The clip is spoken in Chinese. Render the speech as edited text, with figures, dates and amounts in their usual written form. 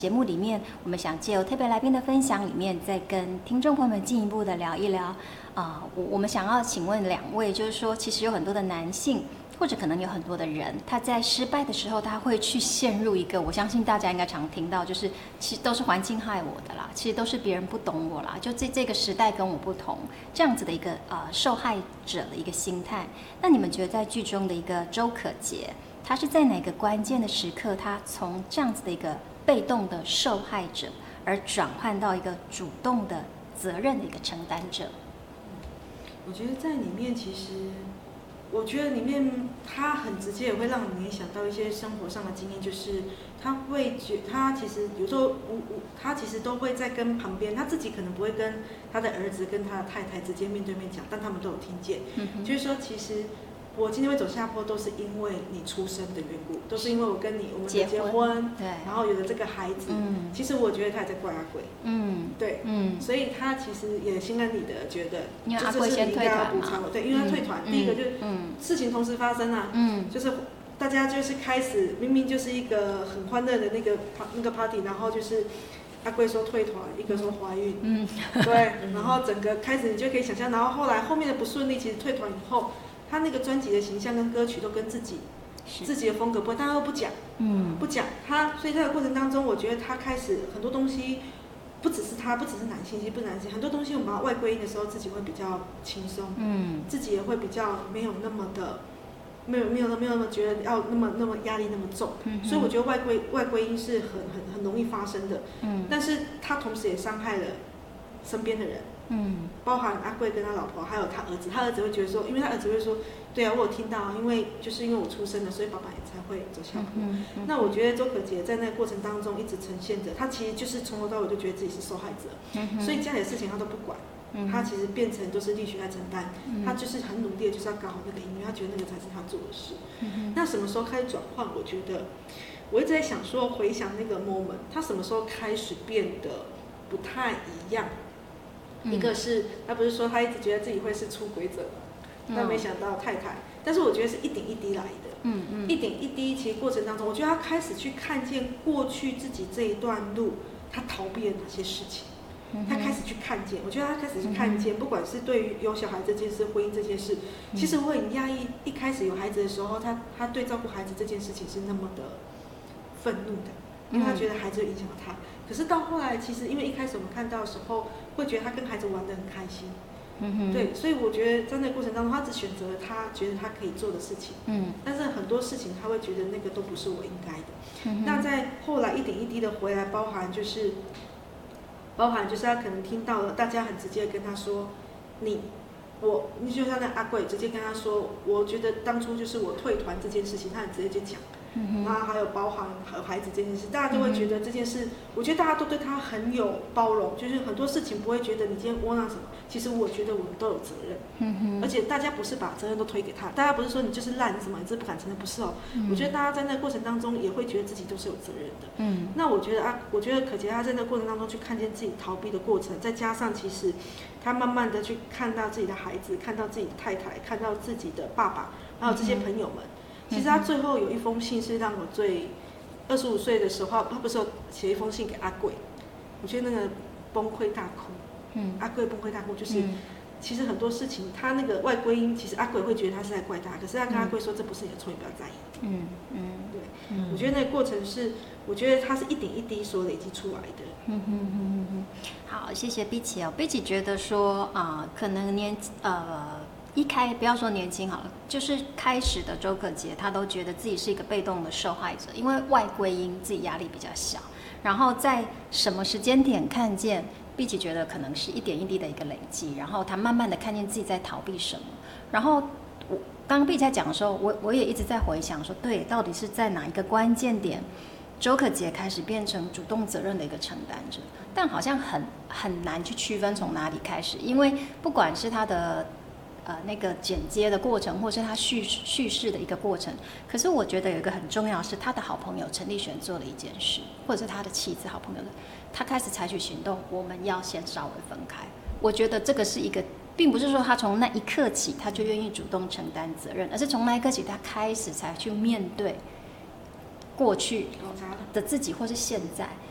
节目里面，我们想借由特别来宾的分享里面，再跟听众朋友们进一步的聊一聊。我们想要请问两位，就是说，其实有很多的男性，或者可能有很多的人，他在失败的时候，他会去陷入一个，我相信大家应该常听到，就是其实都是环境害我的啦，其实都是别人不懂我啦，就这个时代跟我不同，这样子的一个受害者的一个心态。那你们觉得在剧中的一个周可杰，他是在哪个关键的时刻，他从这样子的一个被动的受害者，而转换到一个主动的责任的一个承担者？ 我觉得在里面，其实我觉得里面他很直接，也会让你联想到一些生活上的经验，就是他其实有时候他其实都会在跟旁边，他自己可能不会跟他的儿子跟他的太太直接面对面讲，但他们都有听见。就是说，其实我今天会走下坡，都是因为你出生的缘故，都是因为我们的结婚， 对， 然后有了这个孩子。其实我觉得他也在怪阿贵。对，所以他其实也心安理得，觉得因为阿贵先退团嘛， 对，因为他退团，第一个就是事情同时发生啊，就是大家就是开始明明就是一个很欢乐的那个 party， 然后就是阿贵说退团，一个说怀孕，对，然后整个开始你就可以想象，然后后面的不顺利，其实退团以后。他那个专辑的形象跟歌曲都跟自己的风格不会，但他都不讲，不讲他，所以在这个过程当中，我觉得他开始很多东西，不只是男性，其实不是男性，很多东西我们把它外归因的时候，自己会比较轻松，自己也会比较没有那么的，没有那么觉得要那么压力那么重，所以我觉得外归因是很容易发生的，但是他同时也伤害了身边的人。包含阿贵跟他老婆，还有他儿子。他儿子会觉得说，因为他儿子会说，对啊，我有听到啊，因为我出生了，所以爸爸也才会走下坡。那我觉得周可杰在那个过程当中一直呈现着，他其实就是从头到尾就觉得自己是受害者，所以家里的事情他都不管，他其实变成都是力学在承担，他就是很努力的就是要搞好那个音乐，他觉得那个才是他做的事。那什么时候开始转换？我觉得我一直在想说，回想那个 moment， 他什么时候开始变得不太一样？一个是他不是说他一直觉得自己会是出轨者嘛，但没想到太太，但是我觉得是一点一滴来的，一点一滴，其实过程当中，我觉得他开始去看见过去自己这一段路，他逃避了哪些事情，他开始去看见，我觉得他开始去看见，不管是对于有小孩这件事、婚姻这件事，其实我很压抑，一开始有孩子的时候，他对照顾孩子这件事情是那么的愤怒的，因为他觉得孩子会影响他。可是到后来，其实因为一开始我们看到的时候，会觉得他跟孩子玩得很开心，对，所以我觉得在那个过程当中，他只选择了他觉得他可以做的事情，但是很多事情他会觉得那个都不是我应该的。那在后来一点一滴的回来，包含就是他可能听到了大家很直接的跟他说，你就像那阿贵直接跟他说，我觉得当初就是我退团这件事情，他很直接就讲。然后还有包含孩子这件事，大家都会觉得这件事，我觉得大家都对他很有包容，就是很多事情不会觉得你今天窝囊什么，其实我觉得我们都有责任，而且大家不是把责任都推给他，大家不是说你就是烂什么，你这不敢承认，不是哦，我觉得大家在那个过程当中也会觉得自己都是有责任的，那我觉得可杰他在那个过程当中去看见自己逃避的过程，再加上其实他慢慢的去看到自己的孩子，看到自己的太太，看到自己的爸爸，还有这些朋友们。其实他最后有一封信是让我最25岁的时候，他不是有写一封信给阿贵，我觉得那个崩溃大哭，阿贵崩溃大哭，就是其实很多事情他那个外归因，其实阿贵会觉得他是在怪他，可是他跟阿贵说这不是你的错，你不要在意。对，我觉得那个过程是，我觉得他是一点一滴所累积出来的。 好，谢谢碧琪哦。碧琪觉得说可能不要说年轻好了，就是开始的周可杰，他都觉得自己是一个被动的受害者，因为外归因自己压力比较小，然后在什么时间点看见，碧琪觉得可能是一点一滴的一个累积，然后他慢慢的看见自己在逃避什么，然后我刚刚碧琪在讲的时候，我也一直在回想说，对，到底是在哪一个关键点，周可杰开始变成主动责任的一个承担者，但好像很难去区分从哪里开始，因为不管是他的那个剪接的过程，或是他叙事的一个过程。可是我觉得有一个很重要是，他的好朋友陈立璇做了一件事，或者是他的妻子好朋友的，他开始采取行动，我们要先稍微分开。我觉得这个是一个，并不是说他从那一刻起他就愿意主动承担责任，而是从那一刻起他开始才去面对过去的自己，或是现在。